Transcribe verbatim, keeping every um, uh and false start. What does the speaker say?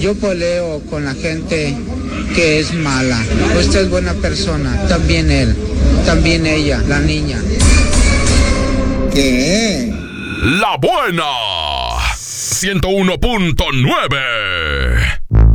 Yo peleo con la gente que es mala. Usted es buena persona, también él, también ella, la niña. ¿Qué? La Buena ciento uno punto nueve.